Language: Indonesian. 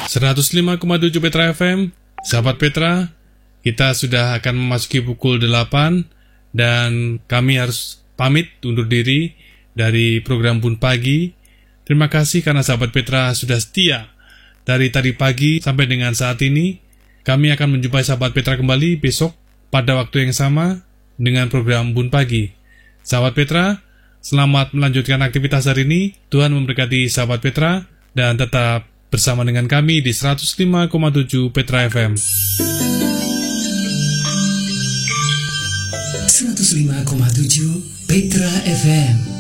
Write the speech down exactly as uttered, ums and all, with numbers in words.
seratus lima koma tujuh Petra F M. Sahabat Petra, kita sudah akan memasuki pukul delapan dan kami harus pamit undur diri dari program Bun Pagi. Terima kasih karena sahabat Petra sudah setia dari tadi pagi sampai dengan saat ini. Kami akan menjumpai sahabat Petra kembali besok pada waktu yang sama dengan program Bun Pagi. Sahabat Petra, selamat melanjutkan aktivitas hari ini. Tuhan memberkati sahabat Petra dan tetap bersama dengan kami di seratus lima koma tujuh Petra F M. seratus lima koma tujuh Petra F M.